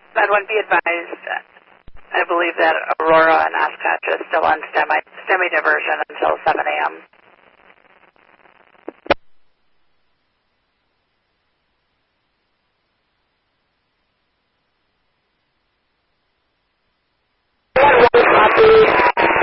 Medwin, be advised, I believe that Aurora and Oshkosh is still on STEMI diversion until 7 a.m.